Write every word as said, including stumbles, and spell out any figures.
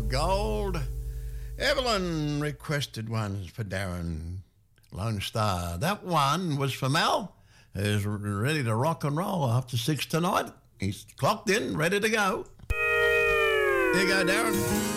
of Gold. Evelyn requested ones for Darren Lone Star. That one was for Mal, who's ready to rock and roll after six tonight. He's clocked in, ready to go. Here you go, Darren.